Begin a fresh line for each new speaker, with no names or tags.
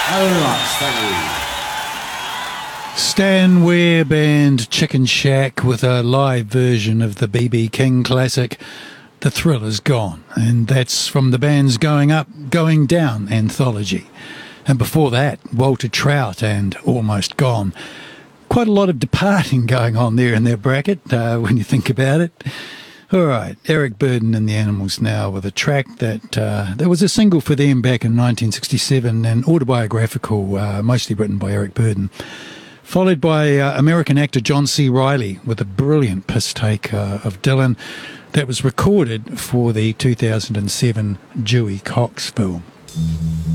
Very much, thank you.
Stan Webb and Chicken Shack with a live version of the B.B. King classic, The Thrill Is Gone. And that's from the band's Going Up, Going Down anthology. And before that, Walter Trout and Almost Gone. Quite a lot of departing going on there in their bracket, when you think about it. All right, Eric Burdon and the Animals now with a track that was a single for them back in 1967 and autobiographical, mostly written by Eric Burdon. Followed by American actor John C. Reilly with a brilliant piss take of Dylan that was recorded for the 2007 Dewey Cox film.